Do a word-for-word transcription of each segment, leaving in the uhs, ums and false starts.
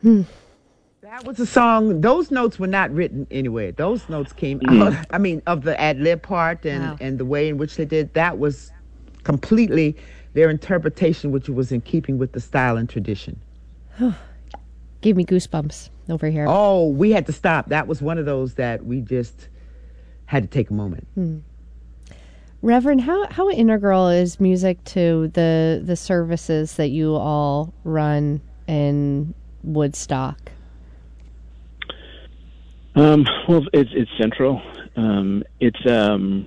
Hmm. That was a song. Those notes were not written anywhere. Those notes came Mm. out. I mean, of the ad lib part and, Wow. and the way in which they did, that was completely their interpretation, which was in keeping with the style and tradition. Gave me goosebumps over here. Oh, we had to stop. That was one of those that we just had to take a moment. Hmm. Reverend, how, how integral is music to the the services that you all run in Woodstock? Um, well, it's it's central. Um, it's um,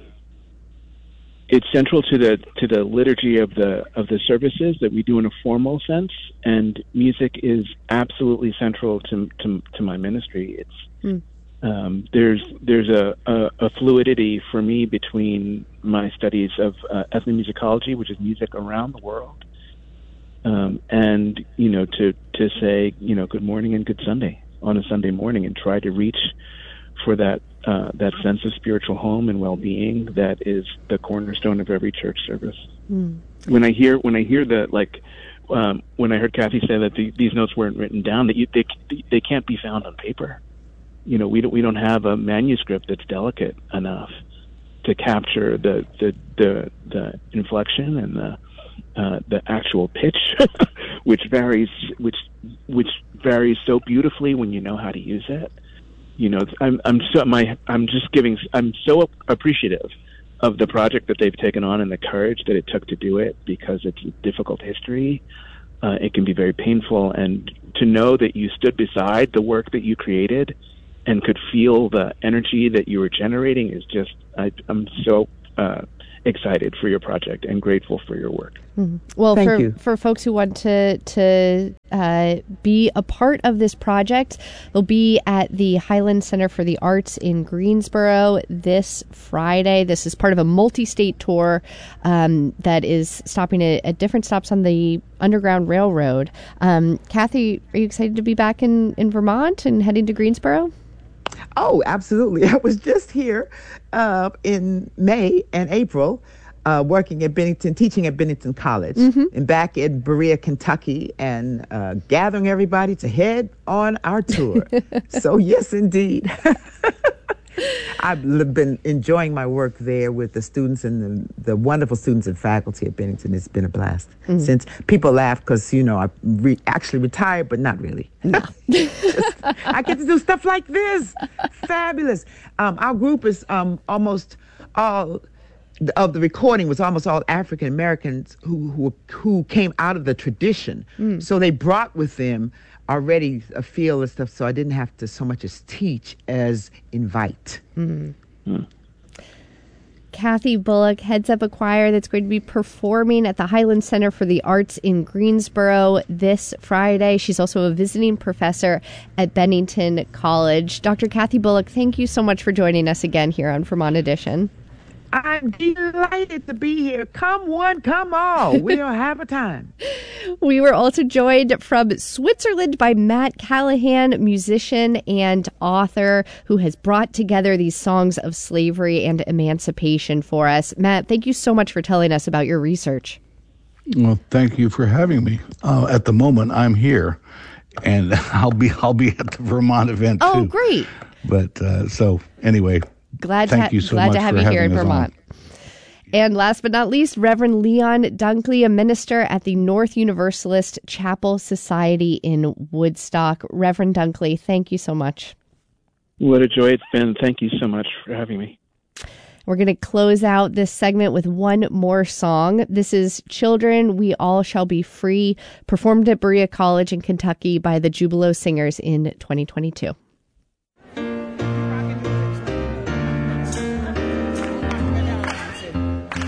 it's central to the to the liturgy of the of the services that we do in a formal sense, and music is absolutely central to to, to my ministry. It's Mm. um, there's there's a, a, a fluidity for me between my studies of uh, ethnomusicology, which is music around the world, um, and you know to to say you know good morning and good Sunday on a Sunday morning, and try to reach for that uh, that sense of spiritual home and well-being that is the cornerstone of every church service. Mm. When I hear when I hear the like um, when I heard Kathy say that the, these notes weren't written down, that you, they they can't be found on paper. You know, we don't we don't have a manuscript that's delicate enough to capture the the the, the inflection and the uh, the actual pitch, which varies which which varies so beautifully when you know how to use it. You know, I'm I'm so my I'm just giving I'm so appreciative of the project that they've taken on and the courage that it took to do it, because it's a difficult history. Uh, it can be very painful, and to know that you stood beside the work that you created and could feel the energy that you were generating is just I, I'm so uh, excited for your project and grateful for your work. Mm-hmm. Well, Thank for, you. for folks who want to to uh, be a part of this project, they'll be at the Highland Center for the Arts in Greensboro this Friday. This is part of a multi-state tour um, that is stopping at, at different stops on the Underground Railroad. Um, Kathy, are you excited to be back in, in Vermont and heading to Greensboro? Oh, absolutely. I was just here uh, in May and April uh, working at Bennington, teaching at Bennington College, Mm-hmm. and back in Berea, Kentucky, and uh, gathering everybody to head on our tour. So, yes, indeed. I've l- been enjoying my work there with the students and the, the wonderful students and faculty at Bennington. It's been a blast. Mm. Since people laugh because, you know, I re- actually retired, but not really. No. Just, I get to do stuff like this. Fabulous. Um, our group is um, almost all of the recording was almost all African Americans who, who who came out of the tradition. Mm. So they brought with them already a feel and stuff, so I didn't have to so much as teach as invite. Mm. Mm. Kathy Bullock heads up a choir that's going to be performing at the Highland Center for the Arts in Greensboro this Friday. She's also a visiting professor at Bennington College. Doctor Kathy Bullock, thank you so much for joining us again here on Vermont Edition. I'm delighted to be here. Come one, come all. We'll have a time. We were also joined from Switzerland by Matt Callahan, musician and author, who has brought together these songs of slavery and emancipation for us. Matt, thank you so much for telling us about your research. Well, thank you for having me. Uh, at the moment, I'm here, and I'll be I'll be at the Vermont event too. Oh, great! But uh, so anyway. Glad Thank to, you so glad much to have for you here in having us Vermont. on. And last but not least, Reverend Leon Dunkley, a minister at the North Universalist Chapel Society in Woodstock. Reverend Dunkley, thank you so much. What a joy it's been. Thank you so much for having me. We're going to close out this segment with one more song. This is Children, We All Shall Be Free, performed at Berea College in Kentucky by the Jubilo Singers in twenty twenty-two.